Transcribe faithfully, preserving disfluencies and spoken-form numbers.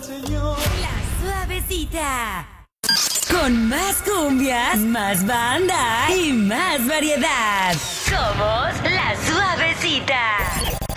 La Suavecita. Con más cumbias, más banda y más variedad. ¿Cómo